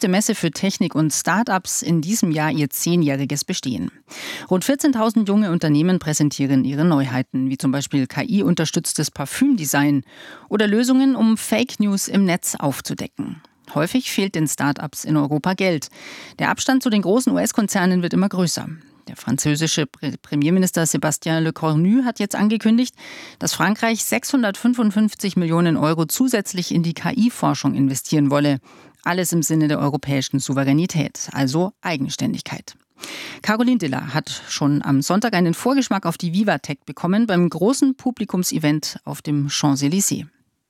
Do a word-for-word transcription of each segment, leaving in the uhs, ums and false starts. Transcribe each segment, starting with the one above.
größte Messe für Technik und Start-ups in diesem Jahr ihr zehnjähriges Bestehen. Rund vierzehntausend junge Unternehmen präsentieren ihre Neuheiten, wie zum Beispiel K I-unterstütztes Parfümdesign oder Lösungen, um Fake News im Netz aufzudecken. Häufig fehlt den Start-ups in Europa Geld. Der Abstand zu den großen U S-Konzernen wird immer größer. Der französische Premierminister Sébastien Lecornu hat jetzt angekündigt, dass Frankreich sechshundertfünfundfünfzig Millionen Euro zusätzlich in die K I-Forschung investieren wolle. Alles im Sinne der europäischen Souveränität, also Eigenständigkeit. Caroline Diller hat schon am Sonntag einen Vorgeschmack auf die Vivatech bekommen beim großen Publikumsevent auf dem Champs-Élysées.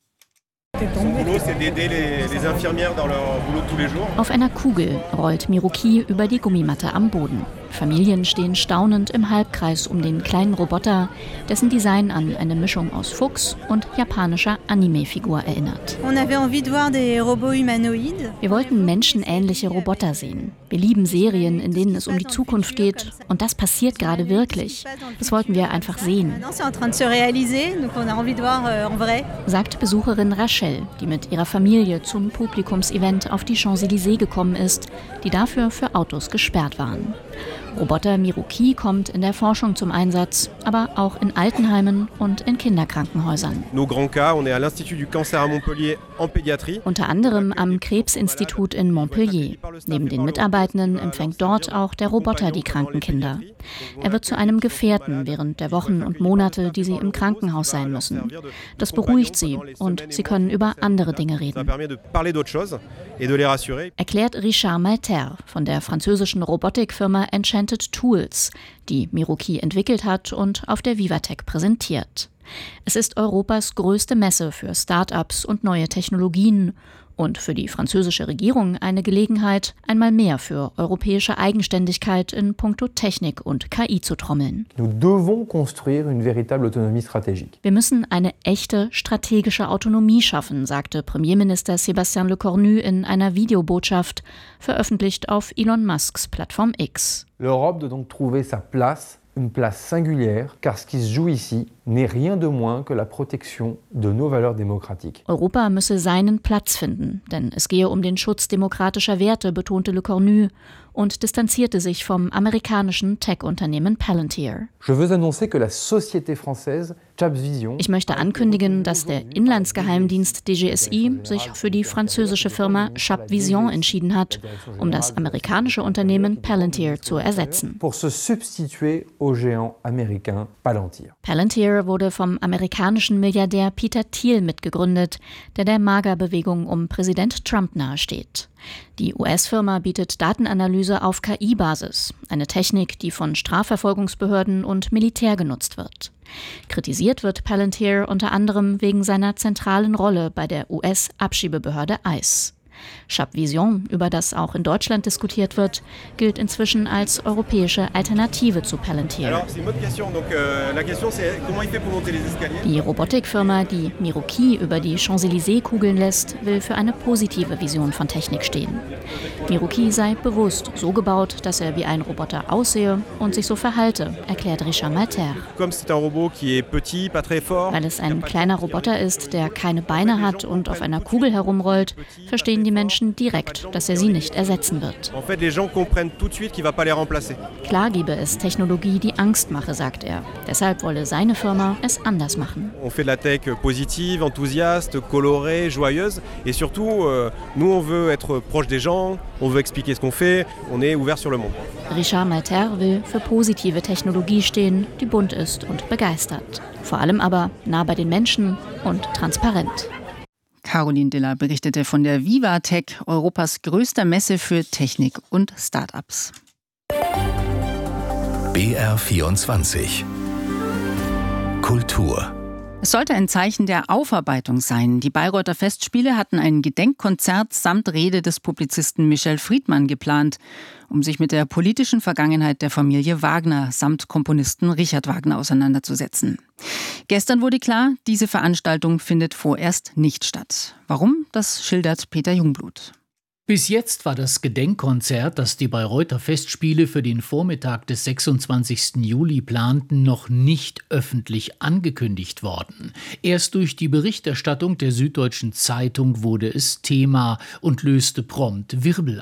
Auf einer Kugel rollt Miroki über die Gummimatte am Boden. Familien stehen staunend im Halbkreis um den kleinen Roboter, dessen Design an eine Mischung aus Fuchs und japanischer Anime-Figur erinnert. Wir wollten menschenähnliche Roboter sehen. Wir lieben Serien, in denen es um die Zukunft geht, und das passiert gerade wirklich. Das wollten wir einfach sehen, sagt Besucherin Rachel, die mit ihrer Familie zum Publikumsevent auf die Champs-Élysées gekommen ist, die dafür für Autos gesperrt waren. Roboter Miroki kommt in der Forschung zum Einsatz, aber auch in Altenheimen und in Kinderkrankenhäusern. Unter anderem am Krebsinstitut in Montpellier. Neben den Mitarbeitenden empfängt dort auch der Roboter die kranken Kinder. Er wird zu einem Gefährten während der Wochen und Monate, die sie im Krankenhaus sein müssen. Das beruhigt sie und sie können über andere Dinge reden. Erklärt Richard Malter von der französischen Robotikfirma Enchanted Tools, die Miroki entwickelt hat und auf der Vivatech präsentiert. Es ist Europas größte Messe für Start-ups und neue Technologien und für die französische Regierung eine Gelegenheit, einmal mehr für europäische Eigenständigkeit in puncto Technik und K I zu trommeln. Wir müssen eine echte strategische Autonomie schaffen, sagte Premierminister Sébastien Lecornu in einer Videobotschaft, veröffentlicht auf Elon Musks Plattform X. L'Europe doit donc trouver sa place. Une place singulière, car ce qui se joue ici n'est rien de moins que la protection de nos valeurs démocratiques. Europa müsse seinen Platz finden, denn es gehe um den Schutz demokratischer Werte, betonte Lecornu und distanzierte sich vom amerikanischen Tech-Unternehmen Palantir. Je veux annoncer que la société française Capvision. Ich möchte ankündigen, dass der Inlandsgeheimdienst D G S I sich für die französische Firma Capvision entschieden hat, um das amerikanische Unternehmen Palantir zu ersetzen. Pour se substituer au géant américain Palantir. Palantir wurde vom amerikanischen Milliardär Peter Thiel mitgegründet, der der MAGA-Bewegung um Präsident Trump nahesteht. Die U S-Firma bietet Datenanalyse auf K I-Basis, eine Technik, die von Strafverfolgungsbehörden und Militär genutzt wird. Kritisiert wird Palantir unter anderem wegen seiner zentralen Rolle bei der U S-Abschiebebehörde I C E. Capvision, über das auch in Deutschland diskutiert wird, gilt inzwischen als europäische Alternative zu Palantir. Die Robotikfirma, die Miroki über die Champs-Élysées kugeln lässt, will für eine positive Vision von Technik stehen. Miroki sei bewusst so gebaut, dass er wie ein Roboter aussehe und sich so verhalte, erklärt Richard Malter. Weil es ein kleiner Roboter ist, der keine Beine hat und auf einer Kugel herumrollt, verstehen die Menschen direkt, dass er sie nicht ersetzen wird. Klar gebe es Technologie, die Angst mache, sagt er. Deshalb wolle seine Firma es anders machen. On fait de la tech positive, enthousiaste, colorée, joyeuse et surtout euh, nous on veut être proche des gens, on veut expliquer ce qu'on fait, on est ouvert sur le monde. Richard Malter will für positive Technologie stehen, die bunt ist und begeistert. Vor allem aber nah bei den Menschen und transparent. Caroline Diller berichtete von der Vivatech, Europas größter Messe für Technik und Start-ups. B R vierundzwanzig Kultur. Es sollte ein Zeichen der Aufarbeitung sein. Die Bayreuther Festspiele hatten ein Gedenkkonzert samt Rede des Publizisten Michel Friedmann geplant, um sich mit der politischen Vergangenheit der Familie Wagner samt Komponisten Richard Wagner auseinanderzusetzen. Gestern wurde klar, diese Veranstaltung findet vorerst nicht statt. Warum? Das schildert Peter Jungblut. Bis jetzt war das Gedenkkonzert, das die Bayreuther Festspiele für den Vormittag des sechsundzwanzigsten Juli planten, noch nicht öffentlich angekündigt worden. Erst durch die Berichterstattung der Süddeutschen Zeitung wurde es Thema und löste prompt Wirbel